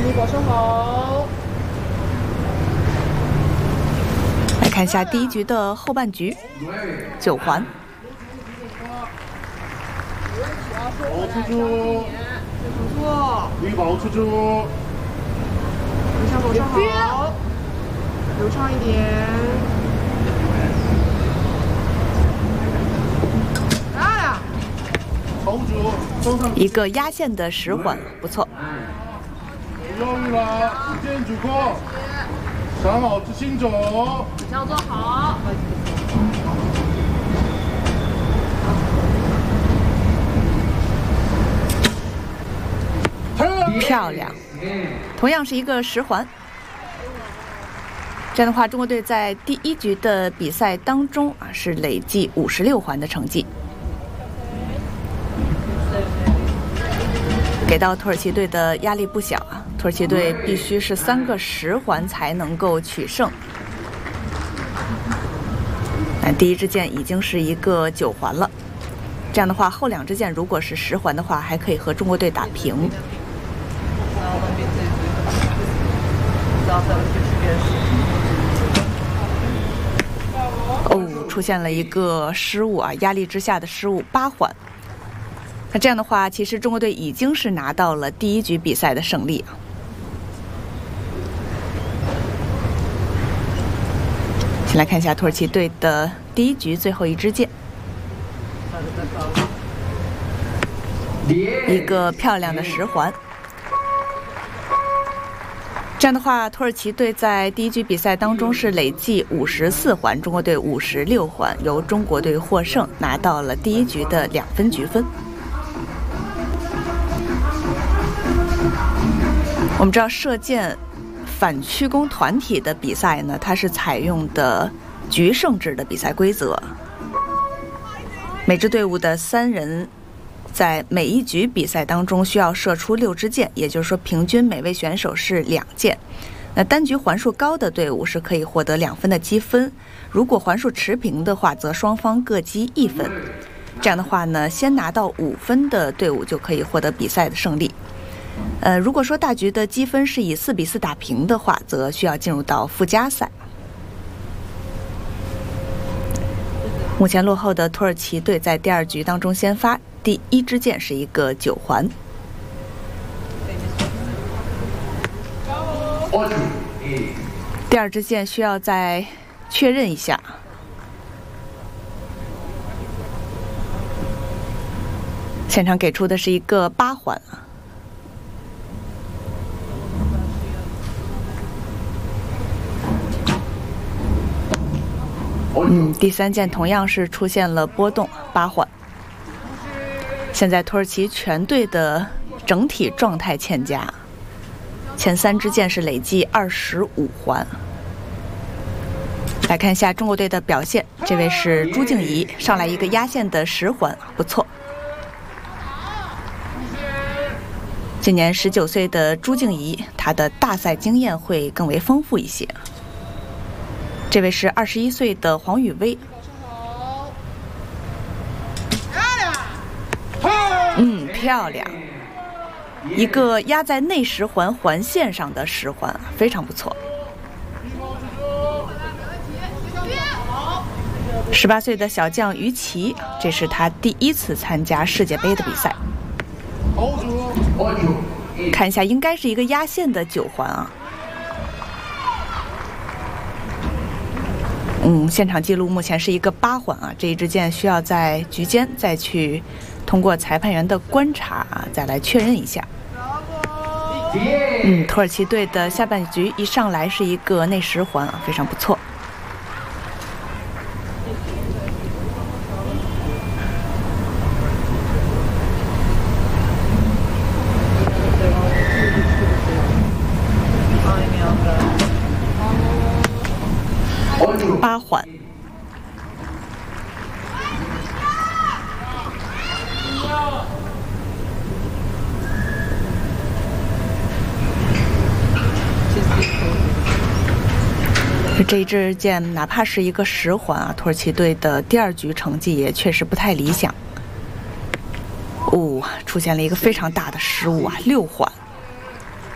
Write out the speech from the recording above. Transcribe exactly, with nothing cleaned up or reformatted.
你保守好。 来看一下第一局的后半局，九环。 保出出，不错。 绿保出出。 等下保守好，流畅一点。漂亮。 投主，中上。 一个压线的十环，不错。 不犹豫了，见主攻。想好执行走， 这样做好。 漂亮，同样是一个十环。这样的话，中国队在第一局的比赛当中啊是累计五十六环的成绩，给到土耳其队的压力不小啊。土耳其队必须是三个十环才能够取胜。那第一支箭已经是一个九环了，这样的话，后两支箭如果是十环的话，还可以和中国队打平。哦，出现了一个失误啊，压力之下的失误，八环。那这样的话，其实中国队已经是拿到了第一局比赛的胜利啊。先来看一下土耳其队的第一局最后一支箭，一个漂亮的十环。这样的话，土耳其队在第一局比赛当中是累计五十四环，中国队五十六环，由中国队获胜，拿到了第一局的两分局分。我们知道射箭反曲弓团体的比赛呢，它是采用的局胜制的比赛规则，每支队伍的三人在每一局比赛当中需要射出六支箭，也就是说平均每位选手是两箭。那单局环数高的队伍是可以获得两分的积分，如果环数持平的话，则双方各积一分。这样的话呢，先拿到五分的队伍就可以获得比赛的胜利。呃，如果说大局的积分是以四比四打平的话，则需要进入到附加赛。目前落后的土耳其队在第二局当中先发，第一支箭是一个九环。第二支箭需要再确认一下。现场给出的是一个八环。嗯，第三箭同样是出现了波动，八环。现在土耳其全队的整体状态欠佳，前三支箭是累计二十五环。来看一下中国队的表现，这位是朱静怡，上来一个压线的十环，不错。今年十九岁的朱静怡，她的大赛经验会更为丰富一些。这位是二十一岁的黄雨薇，嗯，漂亮，一个压在内十环环线上的十环，非常不错。十八岁的小将于琦，这是他第一次参加世界杯的比赛。看一下，应该是一个压线的九环啊。嗯，现场记录目前是一个八环啊，这一支箭需要在局间再去通过裁判员的观察啊，再来确认一下。嗯，土耳其队的下半局一上来是一个内十环啊，非常不错。八环。这一支箭哪怕是一个十环啊，土耳其队的第二局成绩也确实不太理想。哦，出现了一个非常大的失误啊，六环。